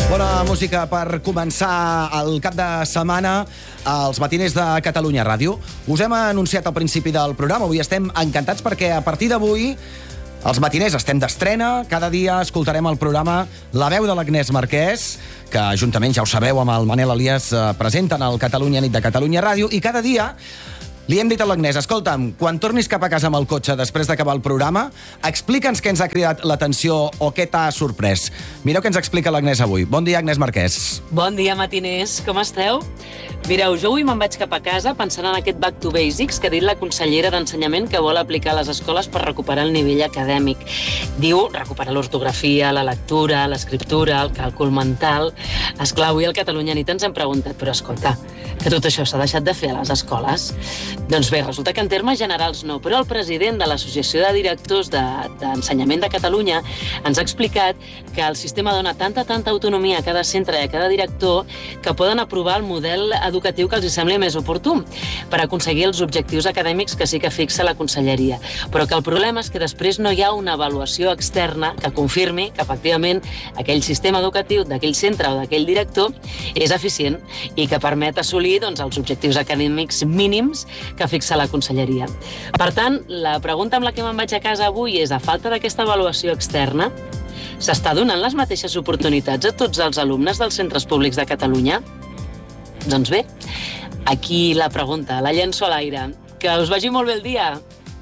Bona música per començar el cap de setmana als matiners de Catalunya Ràdio. Us hem anunciat al principi del programa. Avui estem encantats perquè a partir d'avui els matiners estem d'estrena. Cada dia escoltarem el programa La veu de l'Agnès Marquès, que juntament, ja ho sabeu, amb el Manel Elias presenten el Catalunya Nit de Catalunya Ràdio, i cada dia li hem dit a l'Agnès: escolta'm, quan tornis cap a casa amb el cotxe després d'acabar el programa, explica'ns què ens ha cridat l'atenció o què t'ha sorprès. Mireu què ens explica l'Agnès avui. Bon dia, Agnès Marquès. Bon dia, matiners. Com esteu? Mireu, jo avui me'n vaig cap a casa pensant en aquest Back to Basics que ha dit la consellera d'Ensenyament que vol aplicar a les escoles per recuperar el nivell acadèmic. Diu recuperar l'ortografia, la lectura, l'escriptura, el càlcul mental. Esclar, avui al Catalunya Nit ens hem preguntat, però escolta, que tot això s'ha deixat de fer a les escoles? Doncs bé, resulta que en termes generals no, però el president de l'Associació de Directors d'Ensenyament de Catalunya ens ha explicat que el sistema dona tanta autonomia a cada centre i a cada director que poden aprovar el model educatiu que els sembli més oportú per aconseguir els objectius acadèmics que sí que fixa la conselleria. Però que el problema és que després no hi ha una avaluació externa que confirmi que efectivament aquell sistema educatiu d'aquell centre o d'aquell director és eficient i que permet assolir els objectius acadèmics mínims que fixa la conselleria. Per tant, la pregunta amb la que me'n vaig a casa avui és: a falta d'aquesta avaluació externa, s'està donant les mateixes oportunitats a tots els alumnes dels centres públics de Catalunya? Doncs bé, aquí la pregunta, la llenço a l'aire. Que us vagi molt bé el dia!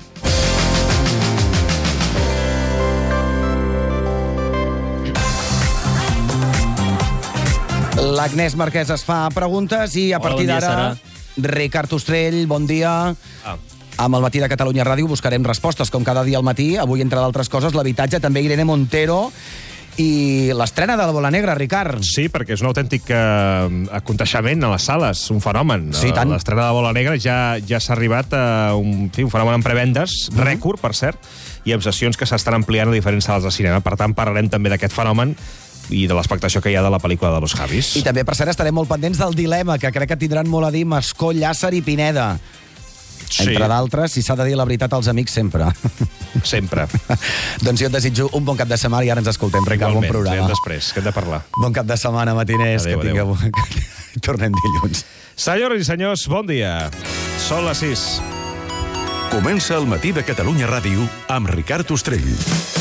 L'Agnès Marquès es fa preguntes i a partir d'ara, Ricard Ostrell, bon dia. Amb el Matí de Catalunya Ràdio buscarem respostes, com cada dia al matí. Avui, entre d'altres coses, l'habitatge, també Irene Montero i l'estrena de la Bola Negra, Ricard. Sí, perquè és un autèntic aconteixement a les sales, un fenomen. Sí, tant. L'estrena de la Bola Negra ja s'ha arribat a un fenomen en prevendes, rècord, per cert, i amb sessions que s'estan ampliant a diferents sales de cinema. Per tant, parlarem també d'aquest fenomen i de l'expectació que hi ha de la pel·lícula de Los Javis. I també, per cert, estarem molt pendents del dilema, que crec que tindran molt a dir Mascó, Llàcer i Pineda. Sí. Entre d'altres, si s'ha de dir la veritat als amics, sempre. Sempre. Doncs jo et desitjo un bon cap de setmana i ara ens escoltem, Ricard, bon programa. Igualment, després, que hem de parlar. Bon cap de setmana, matiners. Adéu, que tingueu... Tornem dilluns. Senyores i senyors, bon dia. Són les 6. Comença el Matí de Catalunya Ràdio amb Ricard Ostrell.